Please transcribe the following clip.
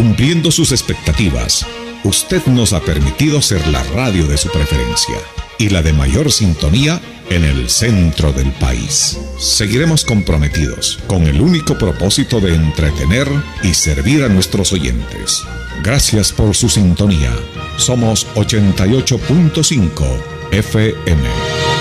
cumpliendo sus expectativas. Usted nos ha permitido ser la radio de su preferencia y la de mayor sintonía en el centro del país. Seguiremos comprometidos con el único propósito de entretener y servir a nuestros oyentes. Gracias por su sintonía. Somos 88.5 FM.